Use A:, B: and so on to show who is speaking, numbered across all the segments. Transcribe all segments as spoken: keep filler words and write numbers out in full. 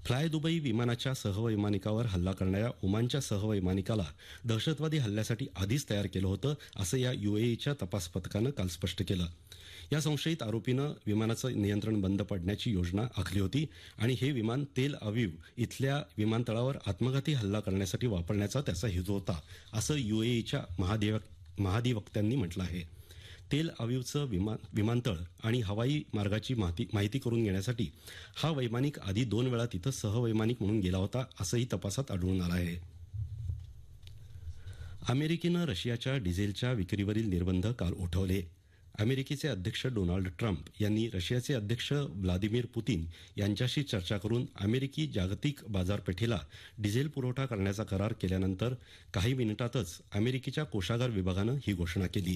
A: Fly Dubai विमानाच्या सहवैमानिकावर हल्ला करणाऱ्या ओमानच्या सहवैमानिकाला दहशतवादी हल्ल्यासाठी आधीच तयार केलं होतं असं या युएईच्या तपास पथकानं काल स्पष्ट केलं. या संशयित आरोपीनं विमानाचं नियंत्रण बंद पडण्याची योजना आखली होती आणि हे विमान तेल अवीव इथल्या विमानतळावर आत्मघाती हल्ला करण्यासाठी वापरण्याचा त्याचा हेतू होता असं युएईच्या महाधिवक्त्यांनी म्हटलं आहे. तेल अवीवचं विमान विमानतळ आणि हवाई मार्गाची माहिती माहिती करून घेण्यासाठी हा वैमानिक आधी दोन वेळा तिथं सहवैमानिक म्हणून गेला होता असंही तपासात आढळून आलं आहे. अमेरिकेनं रशियाच्या डिझेलच्या विक्रीवरील निर्बंध काल उठवले. अमेरिकेचे अध्यक्ष डोनाल्ड ट्रम्प यांनी रशियाचे अध्यक्ष व्लादिमीर पुतीन यांच्याशी चर्चा करून अमेरिकी जागतिक बाजारपेठेला डिझेल पुरवठा करण्याचा करार केल्यानंतर काही मिनिटातच अमेरिकेच्या कोषागार विभागानं ही घोषणा केली.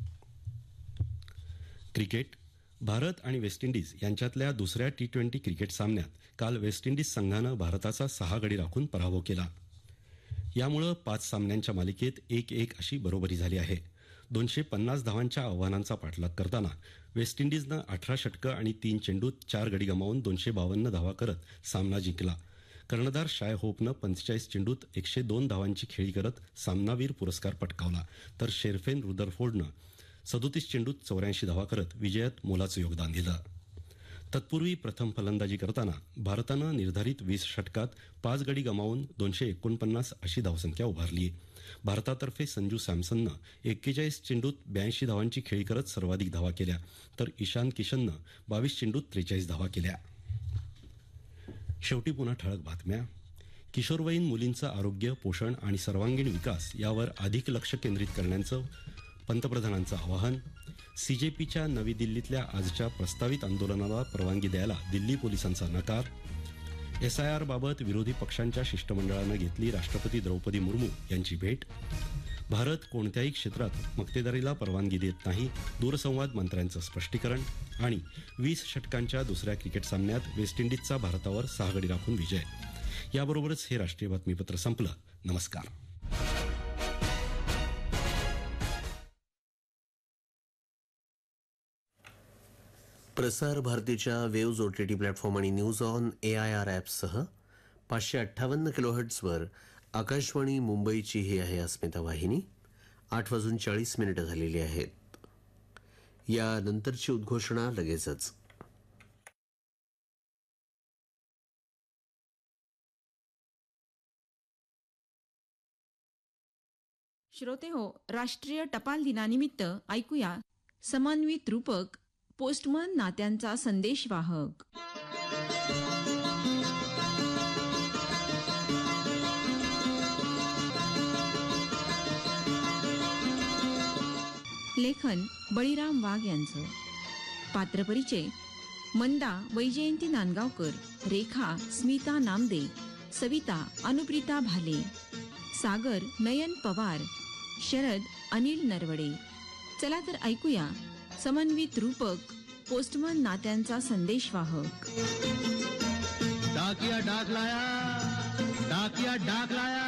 A: क्रिकेट. भारत आणि वेस्ट इंडिज यांच्यातल्या दुसऱ्या टी ट्वेंटी क्रिकेट सामन्यात काल वेस्ट इंडिज संघानं भारताचा सहा गडी राखून पराभव केला. यामुळे पाच सामन्यांच्या मालिकेत एक एक अशी बरोबरी झाली आहे. दोनशे पन्नास धावांच्या आव्हानांचा पाठलाग करताना वेस्ट इंडिजनं अठरा षटकं आणि तीन चेंडूत चार गडी गमावून दोनशे बावन्न धावा करत सामना जिंकला. कर्णधार शाय होपनं पंचेचाळीस चेंडूत एकशे दोन धावांची खेळी करत सामनावीर पुरस्कार पटकावला, तर शेरफेन रुदरफोर्डनं सदोतीस चेंडूत चौऱ्याऐंशी धावा करत विजयात मोलाचं योगदान दिलं. तत्पूर्वी प्रथम फलंदाजी करताना भारतानं निर्धारित वीस षटकात पाच गडी गमावून दोनशे एकोणपन्नास अशी धावसंख्या उभारली. भारतातर्फे संजू सॅमसननं एक्केचाळीस चेंडूत ब्याऐंशी धावांची खेळी करत सर्वाधिक धावा केल्या, तर ईशान किशननं बावीस चेंडूत त्रेचाळीस धावा केल्या. शेवटी पुन्हा ठळक बातम्या. किशोरवयीन मुलींचं आरोग्य, पोषण आणि सर्वांगीण विकास यावर अधिक लक्ष केंद्रित करण्याचं पंतप्रधानांचं आवाहन. सीजेपीच्या नवी दिल्लीतल्या आजच्या प्रस्तावित आंदोलनाला परवानगी द्यायला दिल्ली पोलिसांचा नकार. एसआयआर बाबत विरोधी पक्षांच्या शिष्टमंडळानं घेतली राष्ट्रपती द्रौपदी मुर्मू यांची भेट. भारत कोणत्याही क्षेत्रात मक्तेदारीला परवानगी देत नाही, दूरसंवाद मंत्र्यांचं स्पष्टीकरण. आणि वीस षटकांच्या दुसऱ्या क्रिकेट सामन्यात वेस्ट इंडिजचा भारतावर सहा गडी राखून विजय. याबरोबरच हे राष्ट्रीय बातमीपत्र संपलं. नमस्कार.
B: प्रसार भारतीच्या वेव्ज ओटीटी प्लॅटफॉर्म आणि news on A I R ॲपसह पाचशे अठ्ठावन्न किलोहर्ट्झवर आकाशवाणी मुंबईची ही आहे अस्मिता वाहिनी. आठ वाजून चाळीस मिनिटं झालेली आहेत. यानंतरची उद्घोषणा लगेचच.
C: श्रोते हो, राष्ट्रीय टपाल दिनानिमित्त ऐकूया समन्वित रूपक पोस्टमन नात्यांचा संदेशवाहक. लेखन बळीराम वाघ यांचं. पात्रपरिचय: मंदा वैजयंती नांदगावकर, रेखा स्मिता नामदे, सविता अनुप्रिता भाले, सागर नयन पवार, शरद अनिल नरवडे. चला तर ऐकूया समन्वित रूपक पोस्टमन नात्यांचा संदेशवाहक.
D: डाकिया डाक लाया, डाकिया डाक लाया.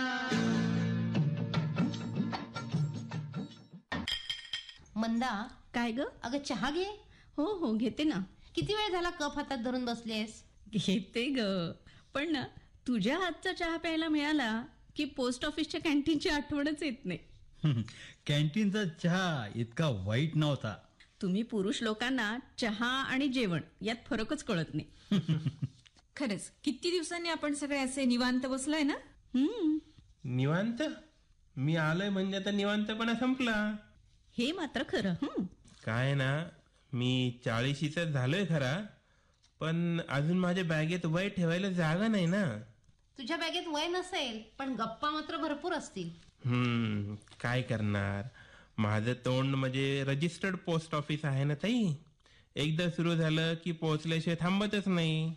E: मंदा,
F: काय ग?
E: अगं चहा घे.
F: हो हो घेते ना.
E: किती वेळ झाला कप हातात धरून बसलीस?
F: घेते ग, पण ना तुझ्या हातचा चहा प्यायला मिळाला की पोस्ट ऑफिसच्या कॅन्टीनची आठवणच येत नाही.
D: कॅन्टीनचा चहा इतका वाईट नव्हता.
F: तुम्ही पुरुष लोकांना चहा आणि जेवण यात फरकच कळत नाही.
C: खरंच किती दिवसांनी आपण सगळे असे निवांत बसलोय ना.
F: हम्म,
G: निवांत? मी आलोय म्हणजे आता निवांतपणा संपला.
F: हे मात्र खरं. हम्म,
G: काय ना, मी चाळीशीचा झालोय खरा, पण अजून माझ्या बॅगेत वय ठेवायला जागा नाही ना.
E: तुझ्या बॅगेत वय नसेल, पण गप्पा मात्र भरपूर असतील.
G: हम्म काय करणार, माझं तोंड म्हणजे रजिस्टर्ड पोस्ट ऑफिस आहे ना ताई. एकदा सुरू झालं की पोहोचल्याशिवाय थांबतच नाही.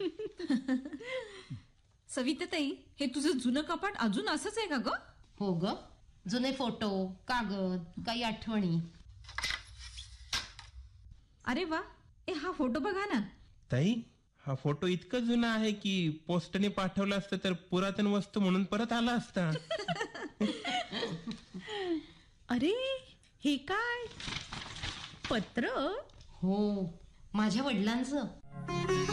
C: सविताताई, हे तुझं जुनं कपाट अजून असंच आहे का ग?
E: हो ग, जुने फोटो, कागद, काही आठवणी.
C: अरे वा, ए हा फोटो बघा ना.
G: ताई, हा फोटो इतका जुना आहे की पोस्टने पाठवला असतं तर पुरातन वस्तू म्हणून परत आला असता.
F: अरे हे काय, पत्र?
E: हो, माझ्या वडिलांचं.